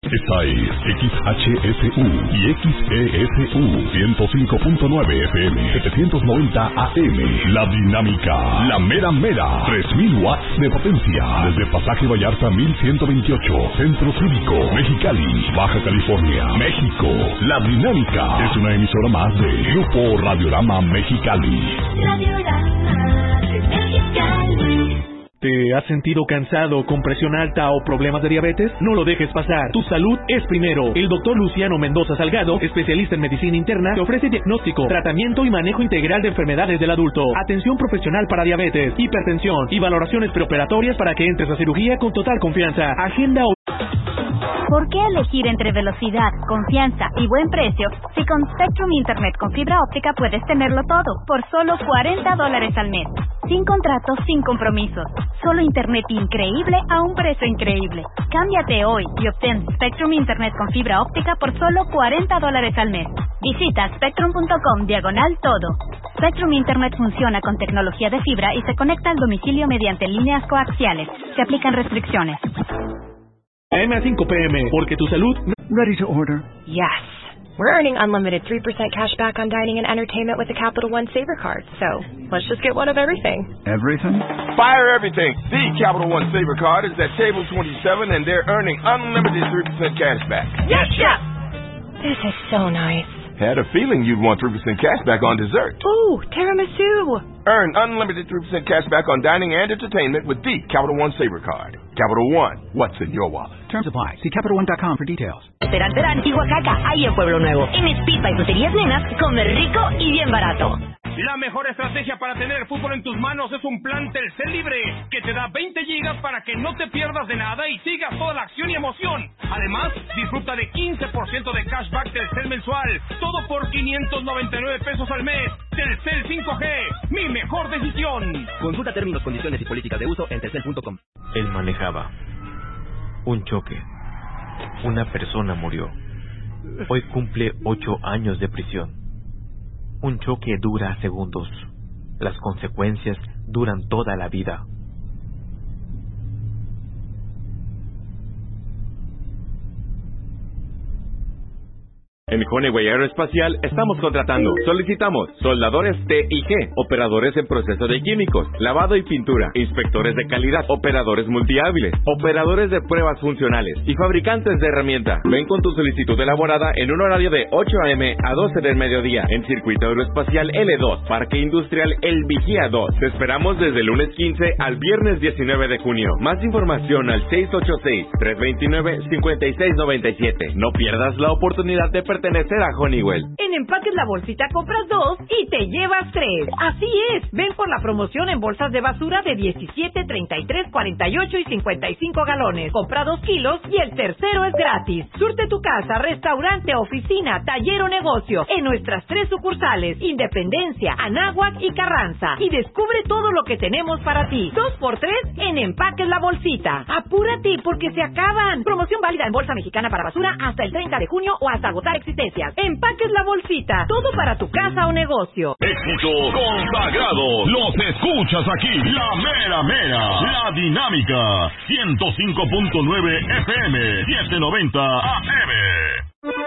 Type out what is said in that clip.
Esta es XHSU y XESU 105.9 FM, 790 AM. La Dinámica, la mera mera, 3000 watts de potencia. Desde Pasaje Vallarta 1128, Centro Cívico, Mexicali, Baja California, México. La Dinámica es una emisora más de Grupo Radiorama Mexicali. Radiorama Mexicali. ¿Te has sentido cansado, con presión alta o problemas de diabetes? No lo dejes pasar. Tu salud es primero. El Dr. Luciano Mendoza Salgado, especialista en medicina interna, te ofrece diagnóstico, tratamiento y manejo integral de enfermedades del adulto, atención profesional para diabetes, hipertensión y valoraciones preoperatorias para que entres a cirugía con total confianza. Agenda o... ¿Por qué elegir entre velocidad, confianza y buen precio si con Spectrum Internet con fibra óptica puedes tenerlo todo por solo $40 al mes? Sin contratos, sin compromisos. Solo Internet increíble a un precio increíble. Cámbiate hoy y obtén Spectrum Internet con fibra óptica por solo $40 al mes. Visita spectrum.com/todo. Spectrum Internet funciona con tecnología de fibra y se conecta al domicilio mediante líneas coaxiales. Se aplican restricciones. M5 PM, porque tu salud... Ready to order? Yes. We're earning unlimited 3% cash back on dining and entertainment with the Capital One Saver Card. So, let's just get one of everything. Everything? Fire everything. The Capital One Saver Card is at table 27 and they're earning unlimited 3% cash back. Yes, Chef! This is so nice. Had a feeling you'd want 3% cash back on dessert. Ooh, tiramisu. Earn unlimited 3% cash back on dining and entertainment with the Capital One Saver Card. Capital One, what's in your wallet? Terms apply. See CapitalOne.com for details. Terán y Oaxaca, ahí en Pueblo Nuevo. En Speed by Fruterías Nenas, comer rico y bien barato. La mejor estrategia para tener fútbol en tus manos es un plan Telcel Libre que te da 20 gigas para que no te pierdas de nada y sigas toda la acción y emoción. Además, disfruta de 15% de cashback Telcel mensual, todo por 599 pesos al mes. Telcel 5G, mi mejor decisión. Consulta términos, condiciones y políticas de uso en telcel.com. Él manejaba. Un choque. Una persona murió. Hoy cumple 8 años de prisión. Un choque dura segundos. Las consecuencias duran toda la vida. En Honeywell Aeroespacial estamos contratando. Solicitamos soldadores T y G, operadores en proceso de químicos, lavado y pintura, inspectores de calidad, operadores multihábiles, operadores de pruebas funcionales y fabricantes de herramienta. Ven con tu solicitud elaborada en un horario de 8 a.m. a 12 del mediodía en Circuito Aeroespacial L2, Parque Industrial El Vigía 2. Te esperamos desde el lunes 15 al viernes 19 de junio. Más información al 686-329-5697. No pierdas la oportunidad de pertenecer a Honeywell. En Empaques La Bolsita compras 2 y te llevas 3. Así es. Ven por la promoción en bolsas de basura de 17, 33, 48 y 55 galones. Compra 2 kilos y el tercero es gratis. Surte tu casa, restaurante, oficina, taller o negocio en nuestras 3 sucursales: Independencia, Anáhuac y Carranza. Y descubre todo lo que tenemos para ti. 2x3 en Empaques La Bolsita. Apúrate porque se acaban. Promoción válida en Bolsa Mexicana para basura hasta el 30 de junio o hasta agotar existencias. Empaques La Bolsita. Todo para tu casa o negocio. Éxito consagrado. Los escuchas aquí. La mera mera. La Dinámica. 105.9 FM. 790 AM.